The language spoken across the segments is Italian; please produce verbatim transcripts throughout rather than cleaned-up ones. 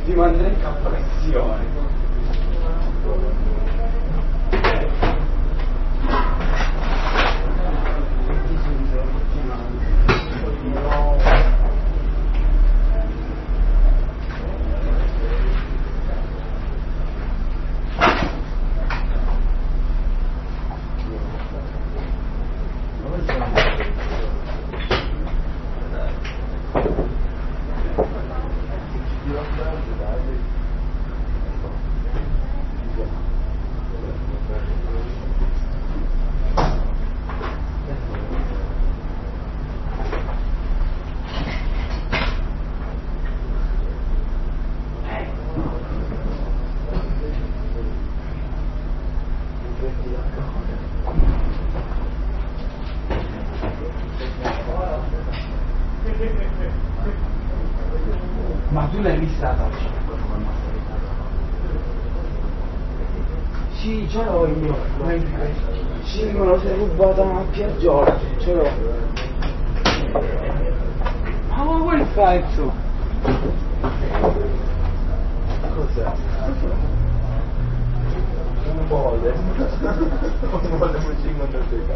Ti manderei a pressione. Ma tu l'hai vista la faccia? Sì, ce l'ho io. Sì, me lo sei rubata a Piaggiola, ce l'ho. Ma ma quel cazzo? Cos'è? Un mole. Un mole con cinquanta sega.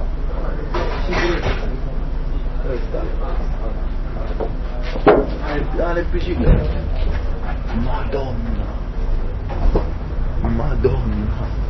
Dove sta? Ah, le biciclette. Madonna. Madonna.